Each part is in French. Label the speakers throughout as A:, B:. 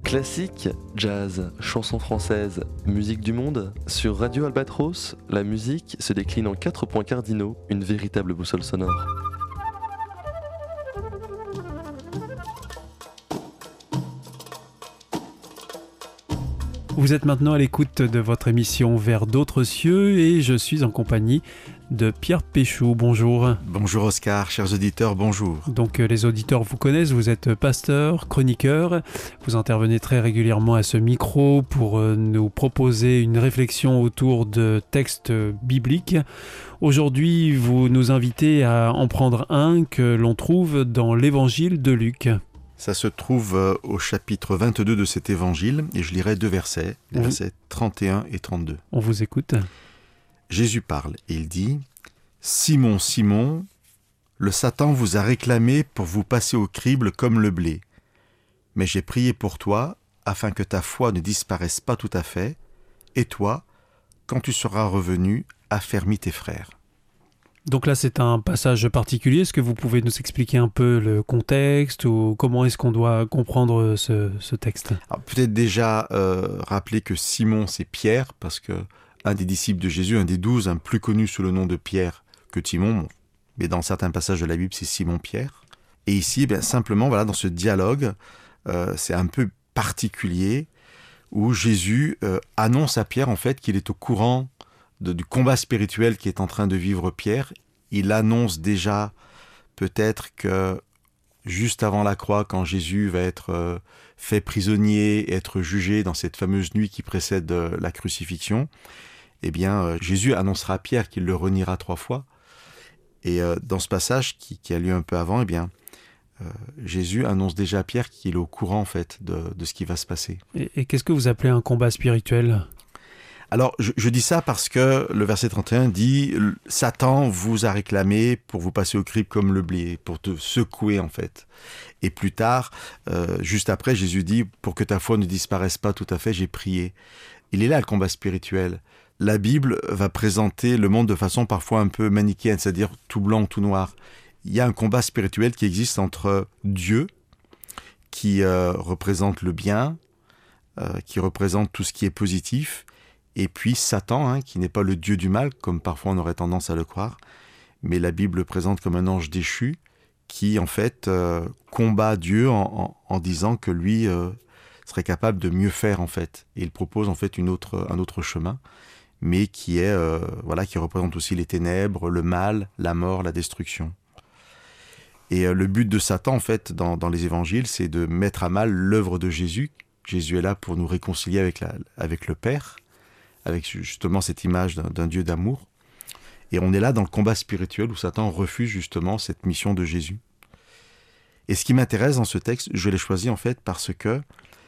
A: Classique, jazz, chansons françaises, musique du monde, sur Radio Albatros, la musique se décline en 4 points cardinaux, une véritable boussole sonore.
B: Vous êtes maintenant à l'écoute de votre émission Vers d'autres cieux et je suis en compagnie de Pierre Péchou. Bonjour.
C: Bonjour Oscar, chers auditeurs, bonjour.
B: Donc les auditeurs vous connaissent, vous êtes pasteur, chroniqueur, vous intervenez très régulièrement à ce micro pour nous proposer une réflexion autour de textes bibliques. Aujourd'hui, vous nous invitez à en prendre un que l'on trouve dans l'évangile de Luc.
C: Ça se trouve au chapitre 22 de cet évangile, et je lirai 2 versets, les versets 31 et 32.
B: On vous écoute.
C: Jésus parle, et il dit « Simon, Simon, le Satan vous a réclamé pour vous passer au crible comme le blé. Mais j'ai prié pour toi, afin que ta foi ne disparaisse pas tout à fait, et toi, quand tu seras revenu, affermis tes frères. »
B: Donc là, c'est un passage particulier. Est-ce que vous pouvez nous expliquer un peu le contexte ou comment est-ce qu'on doit comprendre ce texte ?
C: Alors, peut-être déjà rappeler que Simon, c'est Pierre, parce que un des disciples de Jésus, un des 12, plus connu sous le nom de Pierre que Timon, mais dans certains passages de la Bible, c'est Simon-Pierre. Et ici, simplement, voilà, dans ce dialogue, c'est un peu particulier, où Jésus annonce à Pierre, en fait, qu'il est au courant du combat spirituel qui est en train de vivre Pierre. Il annonce déjà peut-être que juste avant la croix, quand Jésus va être fait prisonnier, être jugé dans cette fameuse nuit qui précède la crucifixion, eh bien Jésus annoncera à Pierre qu'il le reniera 3 fois. Et dans ce passage qui a lieu un peu avant, eh bien Jésus annonce déjà à Pierre qu'il est au courant en fait de ce qui va se passer.
B: Et qu'est-ce que vous appelez un combat spirituel ?
C: Alors, je dis ça parce que le verset 31 dit « Satan vous a réclamé pour vous passer au crible comme le blé, pour te secouer en fait. » Et plus tard, juste après, Jésus dit « Pour que ta foi ne disparaisse pas tout à fait, j'ai prié. » Il est là le combat spirituel. La Bible va présenter le monde de façon parfois un peu manichéenne, c'est-à-dire tout blanc, tout noir. Il y a un combat spirituel qui existe entre Dieu, qui représente le bien, qui représente tout ce qui est positif, et puis Satan, qui n'est pas le dieu du mal, comme parfois on aurait tendance à le croire, mais la Bible le présente comme un ange déchu, qui en fait combat Dieu en disant que lui serait capable de mieux faire en fait. Et il propose en fait un autre chemin, mais qui représente aussi les ténèbres, le mal, la mort, la destruction. Et le but de Satan en fait dans les évangiles, c'est de mettre à mal l'œuvre de Jésus. Jésus est là pour nous réconcilier avec le Père, avec justement cette image d'un Dieu d'amour. Et on est là dans le combat spirituel où Satan refuse justement cette mission de Jésus. Et ce qui m'intéresse dans ce texte, je l'ai choisi en fait parce que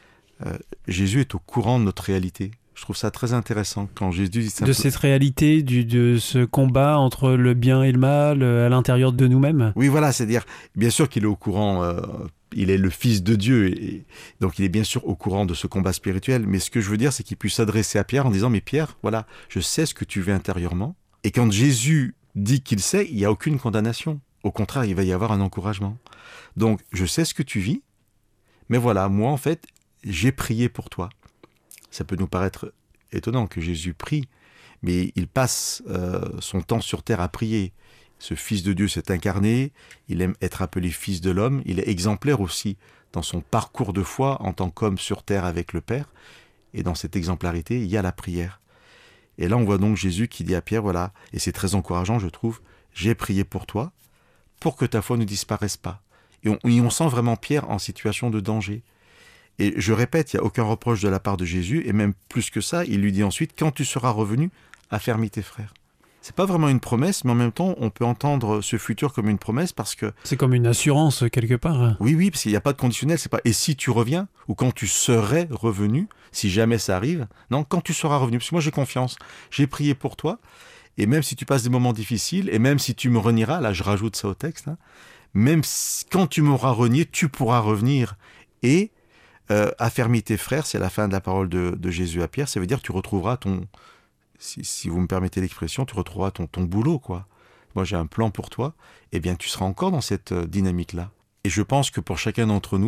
C: Jésus est au courant de notre réalité. Je trouve ça très intéressant quand Jésus dit simplement...
B: De cette réalité, de ce combat entre le bien et le mal à l'intérieur de nous-mêmes.
C: Oui, voilà, c'est-à-dire, bien sûr qu'il est au courant... Il est le Fils de Dieu, et donc il est bien sûr au courant de ce combat spirituel. Mais ce que je veux dire, c'est qu'il puisse s'adresser à Pierre en disant « Mais Pierre, voilà, je sais ce que tu vis intérieurement. » Et quand Jésus dit qu'il sait, il n'y a aucune condamnation. Au contraire, il va y avoir un encouragement. Donc, je sais ce que tu vis, mais voilà, moi en fait, j'ai prié pour toi. Ça peut nous paraître étonnant que Jésus prie, mais il passe son temps sur terre à prier. Ce Fils de Dieu s'est incarné, il aime être appelé Fils de l'homme, il est exemplaire aussi dans son parcours de foi en tant qu'homme sur terre avec le Père, et dans cette exemplarité, il y a la prière. Et là, on voit donc Jésus qui dit à Pierre, voilà, et c'est très encourageant, je trouve, « J'ai prié pour toi, pour que ta foi ne disparaisse pas. » Et on sent vraiment Pierre en situation de danger. Et je répète, il n'y a aucun reproche de la part de Jésus, et même plus que ça, il lui dit ensuite, « Quand tu seras revenu, affermis tes frères. » C'est pas vraiment une promesse, mais en même temps, on peut entendre ce futur comme une promesse parce que...
B: C'est comme une assurance, quelque part.
C: Oui, parce qu'il n'y a pas de conditionnel, c'est pas « et si tu reviens » ou « quand tu serais revenu », si jamais ça arrive. Non, quand tu seras revenu, parce que moi j'ai confiance, j'ai prié pour toi, et même si tu passes des moments difficiles, et même si tu me renieras, là je rajoute ça au texte, même si, quand tu m'auras renié, tu pourras revenir. Et affermis tes frères, c'est la fin de la parole de Jésus à Pierre, ça veut dire que tu retrouveras ton... Si vous me permettez l'expression, tu retrouveras ton boulot, quoi. Moi, j'ai un plan pour toi. Eh bien, tu seras encore dans cette dynamique-là. Et je pense que pour chacun d'entre nous,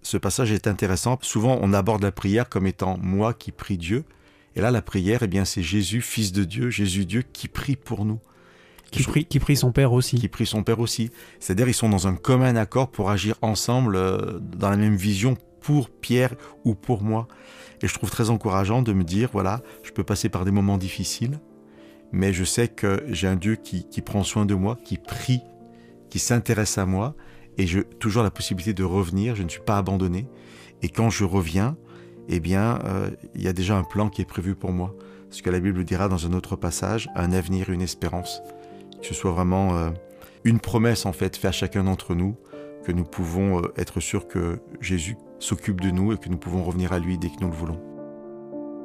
C: ce passage est intéressant. Souvent, on aborde la prière comme étant moi qui prie Dieu. Et là, la prière, eh bien, c'est Jésus, Fils de Dieu, Jésus Dieu, qui prie pour nous.
B: Qui prie son Père aussi.
C: Qui prie son Père aussi. C'est-à-dire, ils sont dans un commun accord pour agir ensemble dans la même vision pour Pierre ou pour moi. Et je trouve très encourageant de me dire, voilà, je peux passer par des moments difficiles, mais je sais que j'ai un Dieu qui prend soin de moi, qui prie, qui s'intéresse à moi, et j'ai toujours la possibilité de revenir, je ne suis pas abandonné. Et quand je reviens, eh bien, il y a déjà un plan qui est prévu pour moi. Ce que la Bible dira dans un autre passage, un avenir, une espérance. Que ce soit vraiment une promesse, en fait, faite à chacun d'entre nous, que nous pouvons être sûrs que Jésus s'occupe de nous et que nous pouvons revenir à lui dès que nous le voulons.